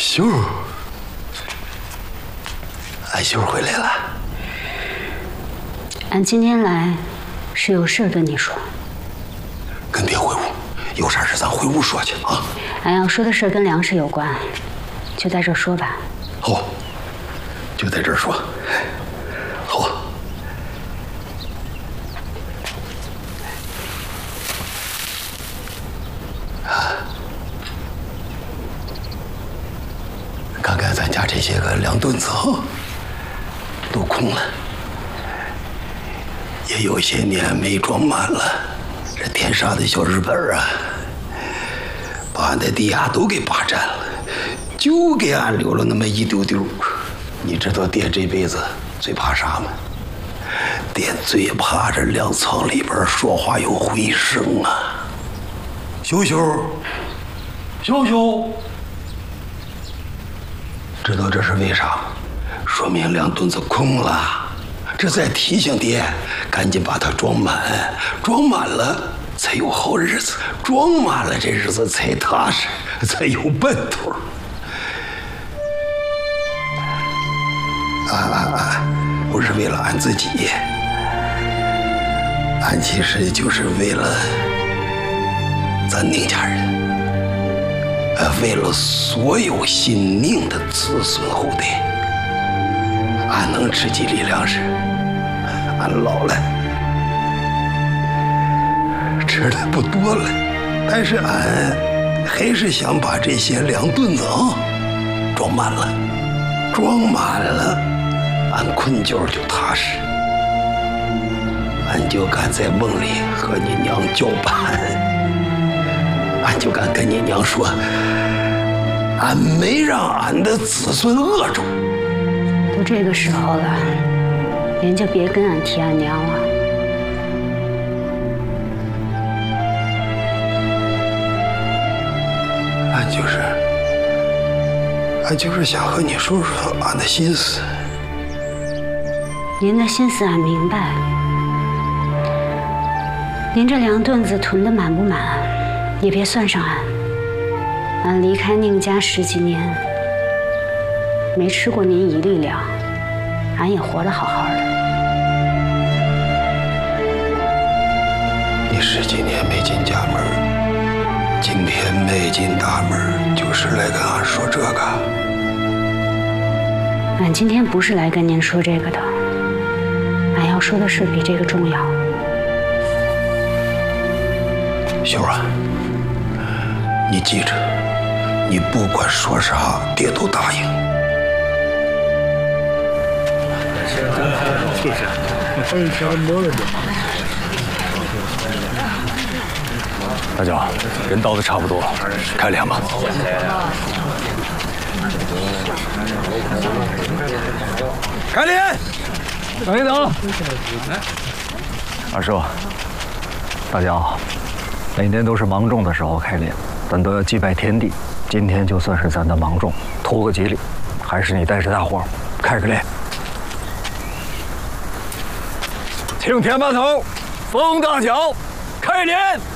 秀儿，俺秀儿回来了。 俺今天来是有事跟你说。 跟别回屋，有啥事咱回屋说去啊。 俺要说的事跟粮食有关，就在这儿说吧。 好，就在这儿说。好。看看咱家这些个粮墩子都空了，也有些年没装满了。这天杀的小日本啊，把俺的地呀都给霸占了，就给俺留了那么一丢丢。你知道爹这辈子最怕啥吗？爹最怕这粮仓里边说话有回声啊。秀秀，秀秀。知道这是为啥？说明粮墩子空了，这在提醒爹，赶紧把它装满，装满了才有好日子，装满了这日子才踏实，才有奔头。不是为了俺自己，俺其实就是为了咱宁家人。为了所有姓宁的子孙后代，俺能吃几粒粮食，俺老了吃的不多了，但是俺还是想把这些粮墩子装满了，装满了，俺困觉就踏实，俺就敢在梦里和你娘叫板。俺就敢跟你娘说，俺没让俺的子孙饿着。 都这个时候了，您就别跟俺提俺娘了。 俺就是想和你说说俺的心思。 您的心思俺明白，您这粮墩子囤得满不满？也别算上俺，俺离开宁家10几年，没吃过您一粒粮，俺也活得好好的。 你10几年没进家门，今天迈进大门，就是来跟俺说这个。 俺今天不是来跟您说这个的，俺要说的事比这个重要。 秀儿啊，你记着，你不管说啥，爹都答应。 大脚，人到的差不多了，开粮吧。 开镰！等一等。 二叔，大脚，每年都是芒种的时候开镰，咱都要祭拜天地。今天就算是咱的芒种，图个吉利，还是你带着大伙开个镰。请田把头，封大脚，开镰。